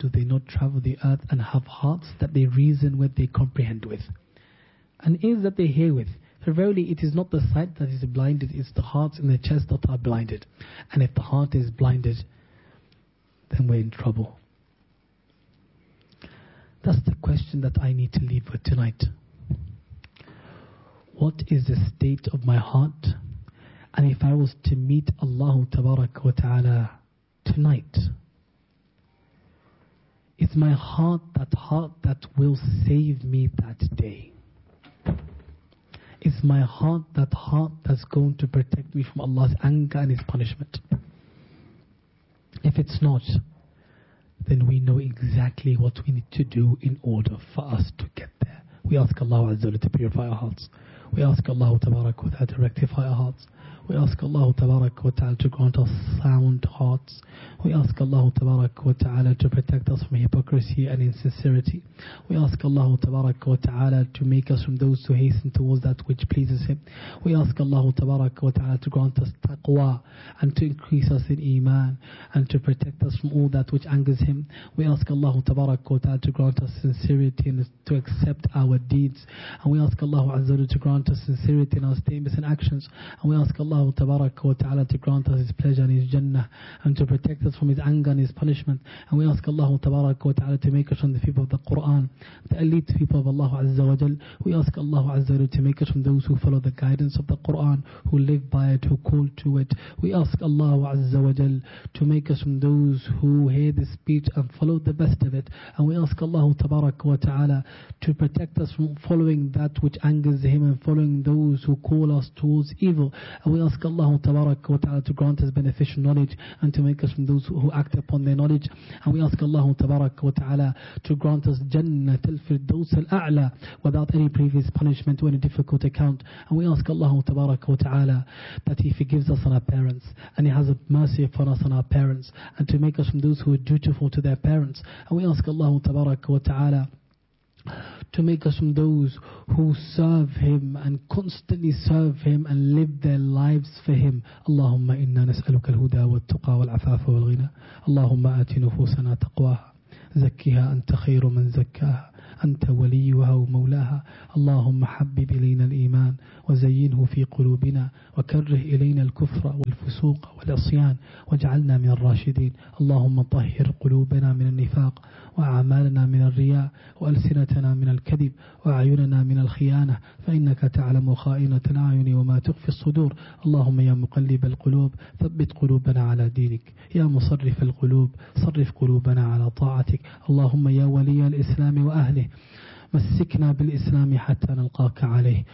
do they not travel the earth and have hearts that they reason with, they comprehend with, and ears that they hear with? For verily it is not the sight that is blinded, it's the hearts in the chest that are blinded. And if the heart is blinded, then we're in trouble. That's the question that I need to leave for tonight. What is the state of my heart? And if I was to meet Allah Tabaraka wa Ta'ala tonight, is my heart that will save me that day? Is my heart that's going to protect me from Allah's anger and His punishment? If it's not, then we know exactly what we need to do in order for us to get there. We ask Allah Azza wa Jalla to purify our hearts. We ask Allah Tabaraka wa Ta'ala to rectify our hearts. We ask Allah Tabaraka wa Ta'ala to grant us sound hearts. We ask Allah Tabaraka wa Ta'ala to protect us from hypocrisy and insincerity. We ask Allah Tabaraka wa Ta'ala to make us from those who hasten towards that which pleases Him. We ask Allah Tabaraka wa Ta'ala to grant us taqwa and to increase us in iman and to protect us from all that which angers Him. We ask Allah Tabaraka wa Ta'ala to grant us sincerity and to accept our deeds. And we ask Allah Azza wa Jalla to grant us sincerity in our statements and actions. And we ask Allah Tabaraka wa Ta'ala to grant us His pleasure and His Jannah and to protect us from His anger and His punishment. And we ask Allah Tabaraka wa Ta'ala to make us from the people of the Quran, the elite people of Allah Azza wa Jal. We ask Allah Azza wa Jal to make us from those who follow the guidance of the Quran, who live by it, who call to it. We ask Allah Azza wa Jal to make us from those who hear the speech and follow the best of it. And we ask Allah Tabaraka wa Ta'ala to protect us from following that which angers Him and following those who call us towards evil. And we ask Allah Tabaraka wa Ta'ala to grant us beneficial knowledge and to make us from those who act upon their knowledge. And we ask Allah Tabaraka wa Ta'ala to grant us Jannatul Firdaus al-A'la without any previous punishment or any difficult account. And we ask Allah Tabaraka wa Ta'ala that He forgives us and our parents, and He has a mercy upon us and our parents, and to make us from those who are dutiful to their parents. And we ask Allah Tabaraka wa Ta'ala to make us from those who serve Him and constantly serve Him and live their lives for Him. Allahumma inna nas'aluka al-huda wal-tuqa wal-afafa wal-ghina. Allahumma ati nufusana taqwaha zakkiha anta khayru man zakkaha أنت وليها ومولاها. اللهم حبب إلينا الإيمان وزينه في قلوبنا وكره إلينا الكفر والفسوق والعصيان واجعلنا من الراشدين. اللهم طهر قلوبنا من النفاق وأعمالنا من الرياء وألسنتنا من الكذب وأعيننا من الخيانة فإنك تعلم خائنة الأعين وما تخفي الصدور. اللهم يا مقلب القلوب ثبت قلوبنا على دينك. يا مصرف القلوب صرف قلوبنا على طاعتك. اللهم يا ولي الإسلام وأهله مسكنا بالإسلام حتى نلقاك عليه.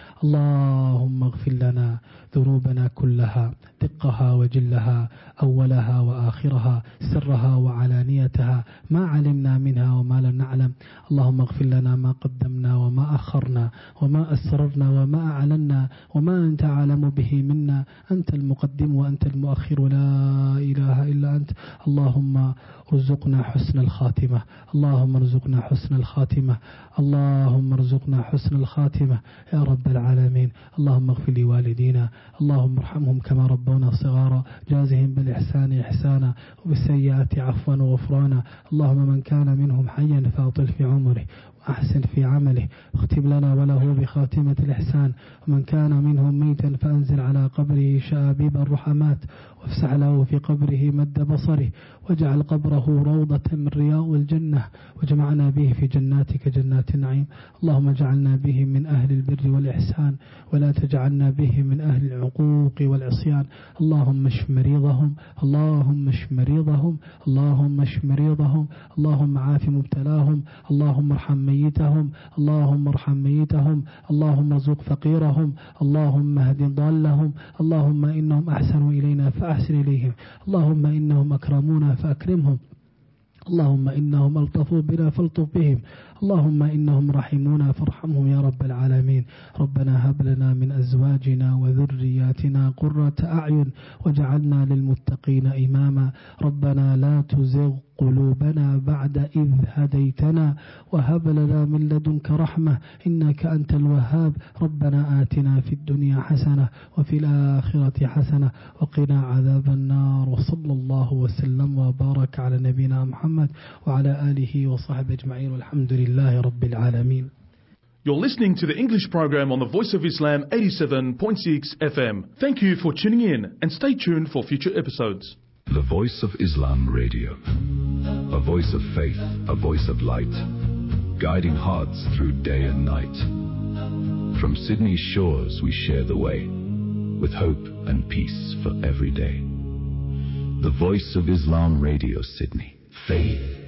اللهم اغفر لنا ذنوبنا كلها دقها وجلها أولها وآخرها سرها وعلانيتها ما علمنا منها وما لم نعلم. اللهم اغفر لنا ما قدمنا وما أخرنا وما أسررنا وما أعلنا وما أنت أعلم به منا. أنت المقدم وأنت المؤخر لا إله إلا أنت. اللهم ارزقنا حسن الخاتمة. اللهم ارزقنا حسن الخاتمة. اللهم ارزقنا حسن الخاتمة يا رب العالمين. اللهم اغفر لوالدينا. اللهم ارحمهم كما ربونا صغارا. جازهم بالإحسان إحسانا وبالسيئات عفوا وغفرانا. اللهم من كان منهم حيا فأطل في عمره وأحسن في عمله واختم لنا وله بخاتمة الإحسان. ومن كان منهم ميتا فأنزل على قبره شآبيب الرحمات وافسح له في قبره مد بصره واجعل قبره روضة من رياض الجنة واجمعنا به في جناتك جنات النعيم. اللهم اجعلنا به من أهل البر والإحسان ولا تجعلنا به من أهل العقوق والعصيان. اللهم اشف مريضهم. اللهم اشف مريضهم. اللهم اشف مريضهم. اللهم عاف مبتلاهم. اللهم ارحم ميتهم. اللهم ارحم ميتهم. اللهم ارزق فقيرهم. اللهم اهد ضالهم. اللهم إنهم أحسنوا إلينا فأحسن إليهم. اللهم إنهم أكرمونا فأكرمهم. اللهم إنهم ألطفوا بنا فالطف بهم. اللهم إنهم رحمونا فارحمهم يا رب العالمين. ربنا هب لنا من أزواجنا وذرياتنا قرة أعين واجعلنا للمتقين إماما. ربنا لا تزغ قلوبنا بعد إذ هديتنا وهب لنا من لدنك رحمة إنك أنت الوهاب. ربنا آتنا في الدنيا حسنة وفي الآخرة حسنة وقنا عذاب النار. وصلى الله وسلم وبارك على نبينا محمد وعلى آله وصحبه أجمعين والحمد لله رب العالمين. You're listening to the English program on the Voice of Islam 87.6 FM. Thank you for tuning in and stay tuned for future episodes. The Voice of Islam Radio. A voice of faith, a voice of light, guiding hearts through day and night. From Sydney's shores we share the way, with hope and peace for every day. The Voice of Islam Radio, Sydney. Faith